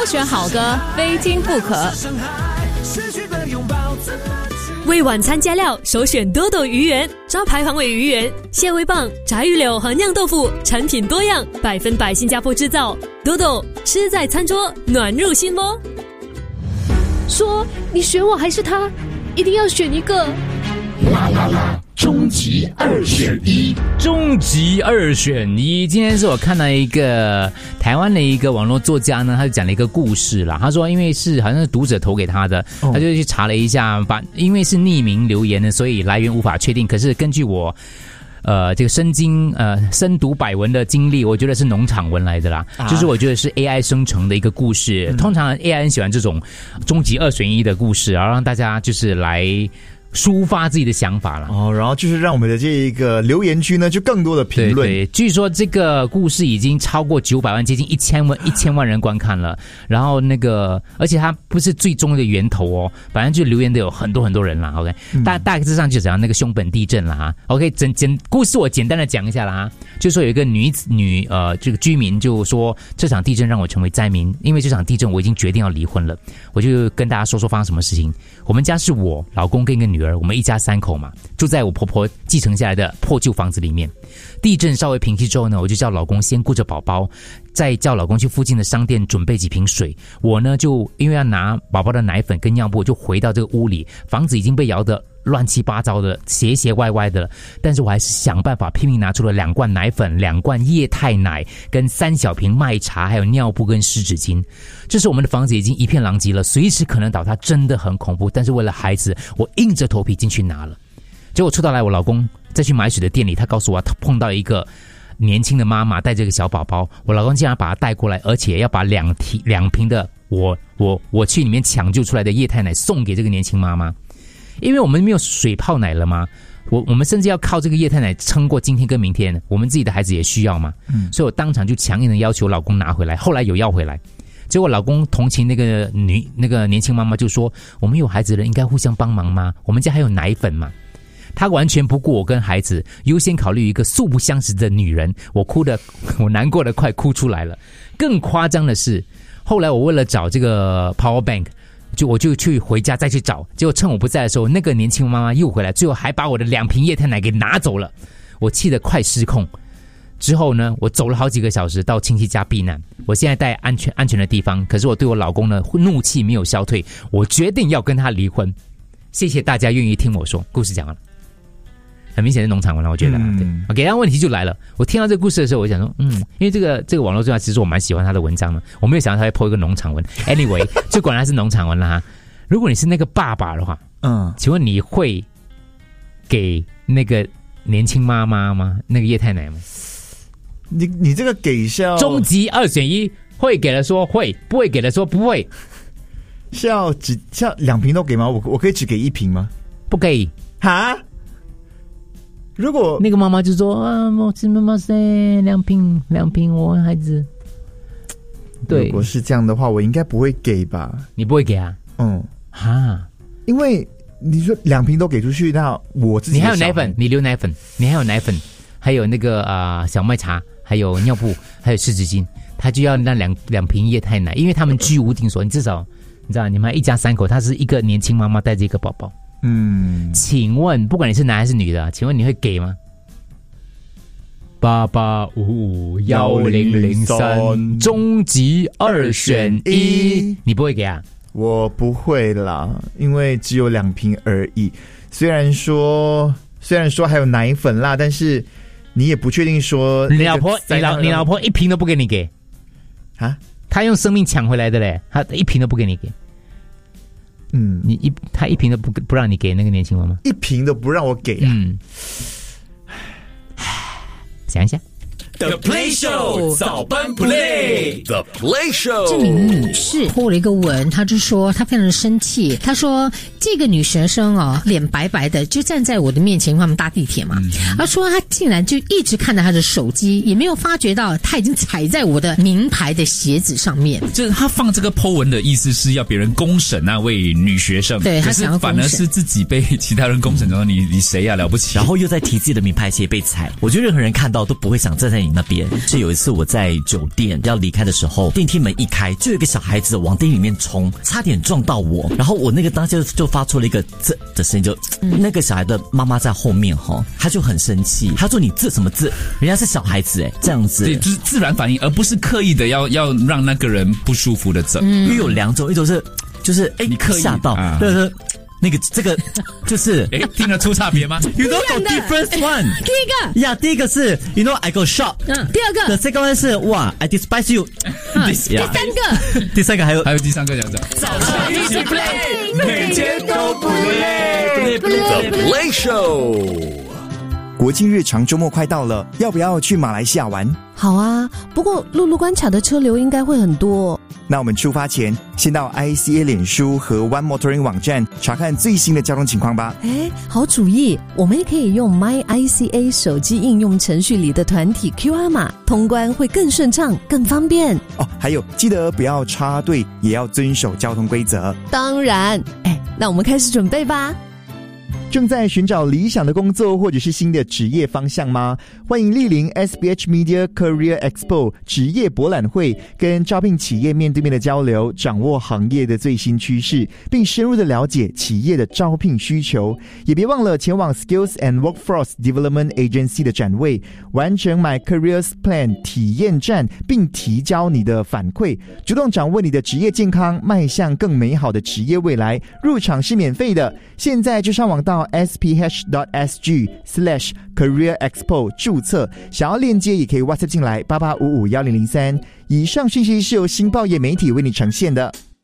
选好歌，非听不可。 为晚餐加料，首选多多鱼圆，招牌黄尾鱼圆、蟹味棒、炸鱼柳和酿豆腐，产品多样，100%新加坡制造。多多吃在餐桌，暖入心窝。 说你选我还是他，一定要选一个。 啦啦啦！终极2选1， 终极2选1。今天是我看到一个台湾的一个网络作家呢，他就讲了一个故事啦。他说，因为是好像是读者投给他的，他就去查了一下，因为是匿名留言呢，所以来源无法确定。可是根据我这个深读百文的经历，我觉得是农场文来的啦，就是我觉得是 AI 生成的一个故事。通常 AI 很喜欢这种终极2选1的故事，然后让大家就是来抒发自己的想法了然后就是让我们的这一个留言区呢，就更多的评论。 对，据说这个故事已经超过900万，接近1000万人观看了。然后而且它不是最终的源头反正就留言的有很多人啦。OK， 大致上就讲那个熊本地震啦哈。OK， 故事我简单的讲一下啦哈，就说有一个这个居民就说，这场地震让我成为灾民，因为这场地震我已经决定要离婚了。我就跟大家说发生什么事情。我们家是我老公跟一个女儿，我们一家3口嘛，住在我婆婆继承下来的破旧房子里面。地震稍微平息之后呢，我就叫老公先顾着宝宝，再叫老公去附近的商店准备几瓶水。我呢就因为要拿宝宝的奶粉跟尿布，就回到这个屋里。房子已经被摇得乱七八糟的，斜歪歪的了，但是我还是想办法拼命拿出了2罐奶粉、2罐液态奶跟3小瓶麦茶，还有尿布跟湿纸巾。这时我们的房子已经一片狼藉了，随时可能倒塌，真的很恐怖。但是为了孩子，我硬着头皮进去拿了。结果出到来，我老公再去买水的店里，他告诉我他碰到一个年轻的妈妈带着个小宝宝，我老公竟然把他带过来，而且要把2瓶的我去里面抢救出来的液态奶送给这个年轻妈妈。因为我们没有水泡奶了嘛，我们甚至要靠这个液态奶撑过今天跟明天，我们自己的孩子也需要嘛，所以我当场就强硬的要求老公拿回来，后来有要回来。结果老公同情那个年轻妈妈，就说我们有孩子了，应该互相帮忙吗？我们家还有奶粉嘛。他完全不顾我跟孩子，优先考虑一个素不相识的女人。我难过的快哭出来了。更夸张的是，后来我为了找这个 power bank，我就去回家再去找，结果趁我不在的时候，那个年轻妈妈又回来，最后还把我的2瓶液态奶给拿走了。我气得快失控。之后呢，我走了好几个小时到亲戚家避难。我现在在安全的地方，可是我对我老公呢怒气没有消退，我决定要跟他离婚。谢谢大家愿意听我说，故事讲完了。很明显是农场文了，我觉得。对 ，OK， 然后问题就来了。我听到这个故事的时候，我想说，因为这个网络作家其实我蛮喜欢他的文章的，我没有想到他会 po 一个农场文。Anyway， 就果然是农场文了哈。如果你是那个爸爸的话，请问你会给那个年轻妈妈吗？那个液态奶吗？ 你这个给效终极2选1，会给的说会，不会给的说不会。 是要2瓶都给吗？我可以只给1瓶吗？ 不可以哈。如果那个妈妈就说我是妈妈2瓶我孩子。对， 如果是这样的话，我应该不会给吧？ 你不会给啊？ 因为你说2瓶都给出去，那我自己你还有奶粉，你留奶粉，你还有奶粉，还有那个小麦茶，还有尿布，还有湿纸巾，他就要那两瓶液态奶，因为他们居无定所。你至少你知道，你们一家3口，他是一个年轻妈妈带着一个宝宝。请问不管你是男还是女的，请问你会给吗？88551003终极2选1，你不会给啊？ 我不会啦，因为只有2瓶而已。虽然说还有奶粉啦，但是你也不确定说你老婆1瓶都不给你给啊？ 她用生命抢回来的嘞，她1瓶都不给你给。他1瓶都不让你给那个年轻妈妈 ，1瓶都不让我给啊！ 想一下。 The Play Show 早班 Play The Play Show。 这名女士破了一个文，她就说她非常的生气，她说这个女学生脸白白的就站在我的面前，他们搭地铁嘛，她说她竟然就一直看着她的手机，也没有发觉到她已经踩在我的名牌的鞋子上面。 就是她放这个 po 文的意思是要别人公审那位女学生， 对， 可是反而是自己被其他人公审，然后你谁呀，了不起？ 然后又在提自己的名牌鞋被踩，我觉得任何人看到都不会想站在你那边。是有一次我在酒店要离开开的时候，电梯门一开，就有一个小孩子往电梯里面冲，差点撞到我。然后我那个当时就发出了一个“啧”的声音，就那个小孩的妈妈在后面他就很生气，他说：“你啧什么啧？人家是小孩子这样子。” 对，就是自然反应，而不是刻意的要让那个人不舒服的啧。 因为有两种，一种是就是你刻意吓到，就是那个这个就是听得出差别吗 ？You know the difference one。第一个是 You know I go shock。 第二个 The second one 是哇 I despise you。第三个还有第三个讲讲。 早上一起 play， 每天都不累。The Play Show。 国庆日长周末快到了，要不要去马来西亚玩？ 好啊，不过陆路关卡的车流应该会很多。 那我们出发前，先到 ICA 脸书和 One Motoring 网站查看最新的交通情况吧。 好主意，我们也可以用 My ICA 手机应用程序里的团体 QR 码，通关会更顺畅、更方便。 还有记得不要插队，也要遵守交通规则。 当然，那我们开始准备吧。 正在寻找理想的工作或者是新的职业方向吗？欢迎莅临 SBH Media Career Expo 职业博览会，跟招聘企业面对面的交流，掌握行业的最新趋势，并深入的了解企业的招聘需求。也别忘了前往 Skills and Workforce Development Agency 的展位，完成 My Careers Plan 体验站，并提交你的反馈，主动掌握你的职业健康，迈向更美好的职业未来。入场是免费的，现在就上网到sph.sg/Career Expo 注册，想要链接也可以 WhatsApp 进来88551003。以上讯息是由新报业媒体为你呈现的。